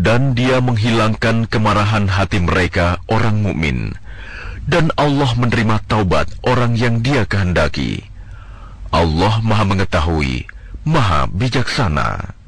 Dan Dia menghilangkan kemarahan hati mereka orang mukmin, dan Allah menerima taubat orang yang Dia kehendaki. Allah Maha Mengetahui, Maha Bijaksana.